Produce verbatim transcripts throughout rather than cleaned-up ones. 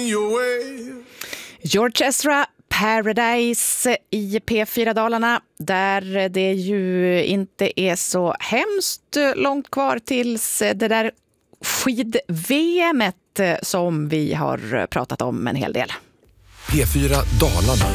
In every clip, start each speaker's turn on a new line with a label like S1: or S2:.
S1: your way.
S2: George Ezra, Paradise i P fyra Dalarna, där det ju inte är så hemskt långt kvar tills det där skid-V M-et som vi har pratat om en hel del.
S1: P fyra Dalarna.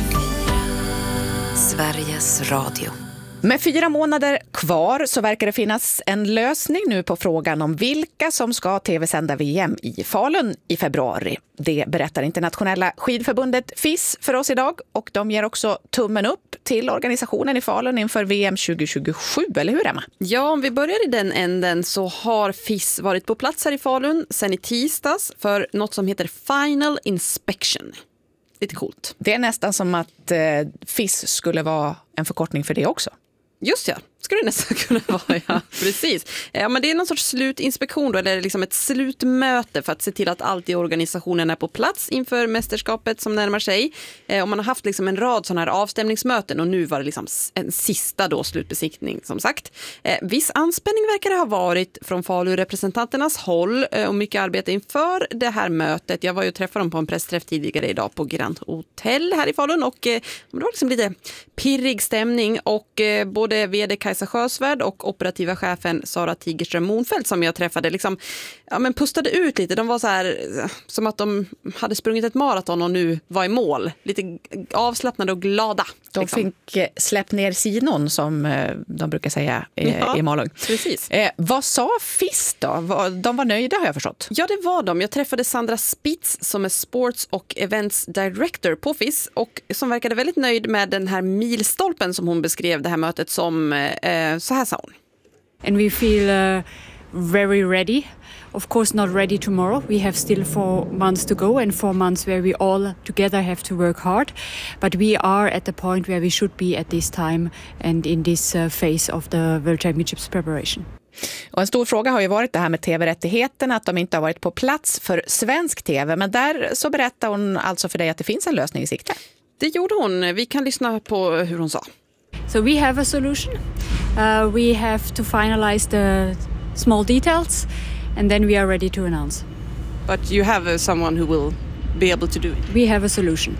S3: Sveriges Radio.
S2: Med fyra månader kvar så verkar det finnas en lösning nu på frågan om vilka som ska tv-sända V M i Falun i februari. Det berättar internationella skidförbundet F I S för oss idag, och de ger också tummen upp till organisationen i Falun inför V M tjugo tjugosju, eller hur, Emma?
S4: Ja, om vi börjar i den änden så har F I S varit på plats här i Falun sen i tisdags för något som heter Final Inspection. Lite coolt.
S2: Det är nästan som att eh, F I S skulle vara en förkortning för det också.
S4: Just ja, skulle det nästan kunna vara, ja, precis. Ja, men det är någon sorts slutinspektion då, eller liksom ett slutmöte för att se till att allt i organisationen är på plats inför mästerskapet som närmar sig. Eh, och man har haft liksom en rad sådana här avstämningsmöten, och nu var det liksom en sista då slutbesiktning som sagt. Eh, viss anspänning verkar det ha varit från Falu-representanternas håll eh, och mycket arbete inför det här mötet. Jag var ju och träffade dem på en pressträff tidigare idag på Grand Hotel här i Falun, och eh, det var liksom lite pirrig stämning, och eh, både vd Kajsa Sjösvärd och operativa chefen Sara Tigerström-Monfeldt som jag träffade liksom, ja, men pustade ut lite. De var så här som att de hade sprungit ett maraton och nu var i mål. Lite avslappnade och glada.
S2: De
S4: liksom.
S2: fick släpp ner sinon, som de brukar säga eh,
S4: ja,
S2: i Malung.
S4: Precis.
S2: Eh, vad sa F I S då? De var nöjda, har jag förstått.
S4: Ja, det var de. Jag träffade Sandra Spitz som är Sports och Events Director på F I S, och som verkade väldigt nöjd med den här milstolpen som hon beskrev det här mötet som. Eh, så här sa hon.
S5: And we feel uh, very ready. Of course not ready tomorrow. We have still four months to go, and four months where we all together have to work hard. But we are at the point where we should be at this time and in this uh, phase of the World Championships preparation.
S2: Och en stor fråga har ju varit det här med tv-rättigheterna, att de inte har varit på plats för svensk tv. Men där så berättar hon alltså för dig att det finns en lösning i sikte.
S4: Det gjorde hon. Vi kan lyssna på hur hon sa.
S5: So we have a solution. Uh, we have to finalize the small details, and then we are ready to announce.
S4: But you have uh, someone who will be able to do it.
S5: We have a solution.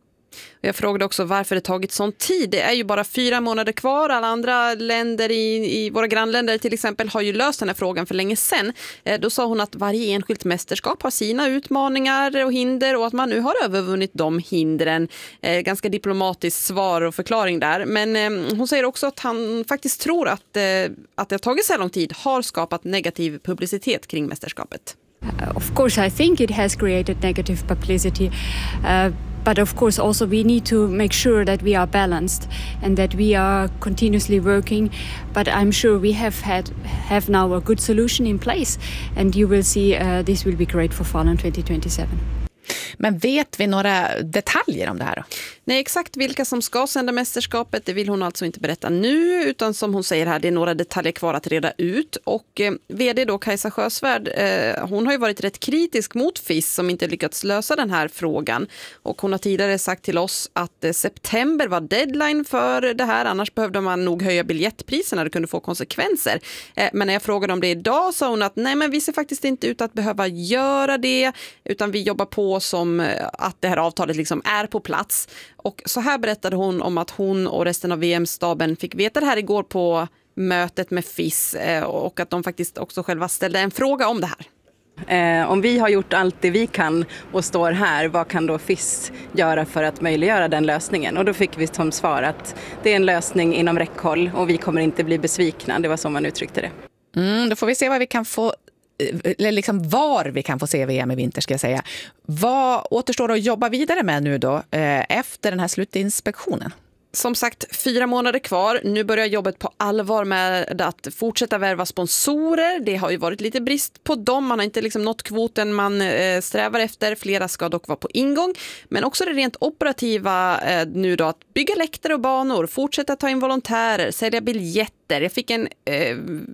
S4: Jag frågade också varför det tagit sån tid. Det är ju bara fyra månader kvar. Alla andra länder i, i våra grannländer till exempel har ju löst den här frågan för länge sedan. Eh, då sa hon att varje enskilt mästerskap har sina utmaningar och hinder, och att man nu har övervunnit de hindren. Eh, ganska diplomatiskt svar och förklaring där. Men eh, hon säger också att han faktiskt tror att, eh, att det har tagit så här lång tid har skapat negativ publicitet kring mästerskapet.
S5: Uh, of course, I think it has created negative publicity. Uh, But of course also we need to make sure that we are balanced and that we are continuously working. But I'm sure we have had have now a good solution in place, and you will see uh, this will be great for Falun twenty twenty-seven.
S2: Men vet vi några detaljer om det här då?
S4: Nej, exakt vilka som ska sända mästerskapet, det vill hon alltså inte berätta nu, utan som hon säger här, det är några detaljer kvar att reda ut. Och eh, vd då Kajsa Sjösvärd, eh, hon har ju varit rätt kritisk mot F I S som inte lyckats lösa den här frågan. Och hon har tidigare sagt till oss att eh, september var deadline för det här, annars behövde man nog höja biljettpriserna, det kunde få konsekvenser. Eh, men när jag frågade om det idag sa hon att nej, men vi ser faktiskt inte ut att behöva göra det, utan vi jobbar på som att det här avtalet liksom är på plats. Och så här berättade hon om att hon och resten av V M-staben fick veta det här igår på mötet med F I S, och att de faktiskt också själva ställde en fråga om det här.
S6: Eh, om vi har gjort allt det vi kan och står här, vad kan då F I S göra för att möjliggöra den lösningen? Och då fick vi som svar att det är en lösning inom räckhåll och vi kommer inte bli besvikna. Det var så man uttryckte det.
S2: Mm, då får vi se vad vi kan få, eller liksom var vi kan få se V M i vinter, ska jag säga. Vad återstår att jobba vidare med nu då eh, efter den här slutinspektionen?
S4: Som sagt, fyra månader kvar. Nu börjar jobbet på allvar med att fortsätta värva sponsorer. Det har ju varit lite brist på dem. Man har inte liksom nått kvoten man eh, strävar efter. Flera ska dock vara på ingång. Men också det rent operativa eh, nu då, att bygga läktare och banor, fortsätta ta in volontärer, sälja biljetter. Jag fick en eh,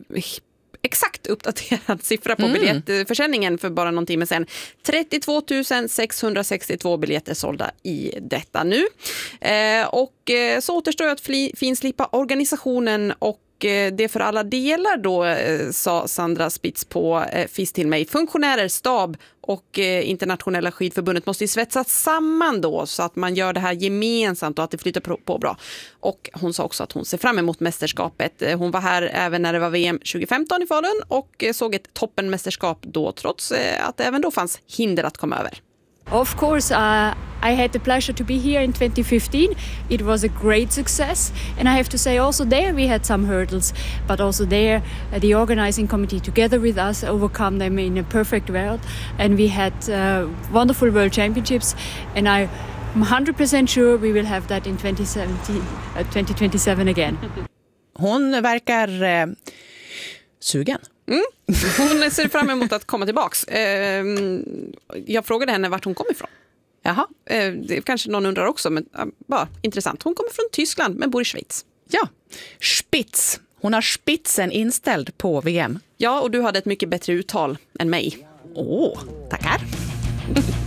S4: exakt uppdaterad siffra på mm. biljettförsäljningen för bara någon timme sedan. trettiotvå tusen sexhundrasextiotvå biljetter sålda i detta nu. Eh, och eh, så återstår att fli, finslipa organisationen och det för alla delar då, sa Sandra Spitz på F I S till mig. Funktionärer, stab och internationella skidförbundet måste ju svetsas samman då så att man gör det här gemensamt och att det flyter på bra. Och hon sa också att hon ser fram emot mästerskapet. Hon var här även när det var V M tjugo femton i Falun och såg ett toppenmästerskap då trots att det även då fanns hinder att komma över.
S5: Of course, uh, I had the pleasure to be here in twenty fifteen. It was a great success. And I have to say also there we had some hurdles. But also there uh, the organizing committee together with us overcome them in a perfect way. And we had uh, wonderful World Championships. And I'm one hundred percent sure we will have that in twenty seventeen, uh, twenty twenty-seven again.
S2: Hon verkar eh, sugen.
S4: Mm. Hon ser fram emot att komma tillbaks. Eh, jag frågade henne vart hon kom ifrån.
S2: Jaha.
S4: Eh, det kanske någon undrar också, men äh, bara intressant. Hon kommer från Tyskland men bor i Schweiz.
S2: Ja, Spitz. Hon har spitsen inställd på V M.
S4: Ja, och du hade ett mycket bättre uttal än mig.
S2: Åh, tackar.